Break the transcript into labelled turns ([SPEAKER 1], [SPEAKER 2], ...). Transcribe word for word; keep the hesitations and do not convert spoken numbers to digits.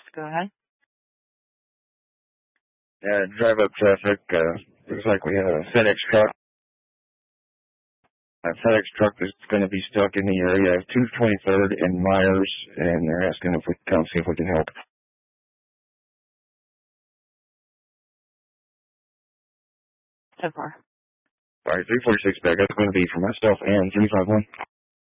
[SPEAKER 1] Go ahead.
[SPEAKER 2] Uh, drive up traffic. Uh, looks like we have a FedEx truck. A FedEx truck is going to be stuck in the area of two twenty-third and Myers, and they're asking if we can come see if we can help.
[SPEAKER 1] So far.
[SPEAKER 2] All right, three forty-six back. That's going to be for myself and three five one.